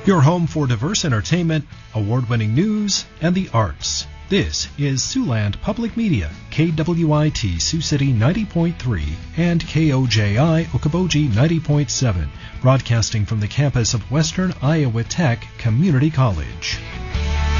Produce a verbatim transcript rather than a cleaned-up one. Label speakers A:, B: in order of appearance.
A: Your home for diverse entertainment, award-winning news, and the arts. This is Siouxland Public Media, K W I T Sioux City ninety point three and K O J I Okoboji ninety point seven, broadcasting from the campus of Western Iowa Tech Community College.